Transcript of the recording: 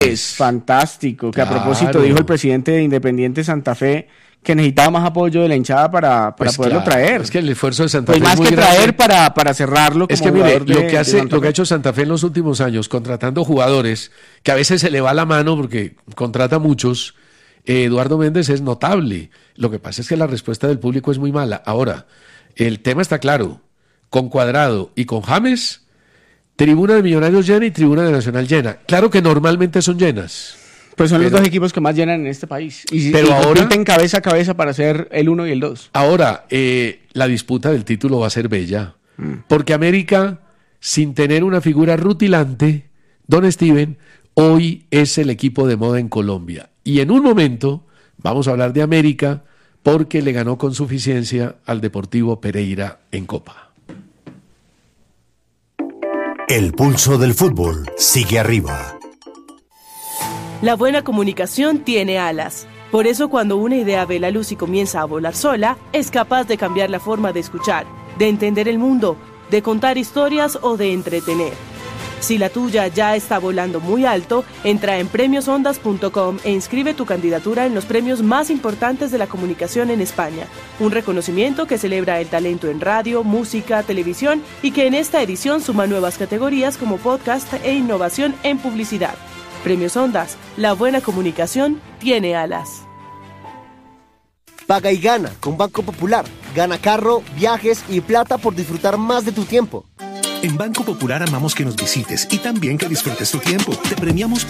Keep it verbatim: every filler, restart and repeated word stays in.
Es fantástico, que claro. A propósito dijo el presidente de Independiente Santa Fe que necesitaba más apoyo de la hinchada para, para pues poderlo claro, traer. Es que el esfuerzo de Santa pues Fe más es muy que grande. traer para, para cerrarlo. Es como que mire, de, lo que hace, lo que ha Fe. hecho Santa Fe en los últimos años, contratando jugadores, que a veces se le va la mano porque contrata muchos, eh, Eduardo Méndez es notable. Lo que pasa es que la respuesta del público es muy mala. Ahora, el tema está claro, con Cuadrado y con James, tribuna de Millonarios llena y tribuna de Nacional llena. Claro que normalmente son llenas. Pues son pero, los dos equipos que más llenan en este país. Y, pero y ahora compiten cabeza a cabeza para ser el uno y el dos. Ahora, eh, la disputa del título va a ser bella. Mm. Porque América, sin tener una figura rutilante, don Steven, hoy es el equipo de moda en Colombia. Y en un momento vamos a hablar de América porque le ganó con suficiencia al Deportivo Pereira en Copa. El pulso del fútbol sigue arriba. La buena comunicación tiene alas. Por eso cuando una idea ve la luz y comienza a volar sola, es capaz de cambiar la forma de escuchar, de entender el mundo, de contar historias o de entretener. Si la tuya ya está volando muy alto, entra en premios ondas punto com e inscribe tu candidatura en los premios más importantes de la comunicación en España. Un reconocimiento que celebra el talento en radio, música, televisión y que en esta edición suma nuevas categorías como podcast e innovación en publicidad. Premios Ondas, la buena comunicación tiene alas. Paga y gana con Banco Popular. Gana carro, viajes y plata por disfrutar más de tu tiempo. En Banco Popular amamos que nos visites y también que disfrutes tu tiempo. Te premiamos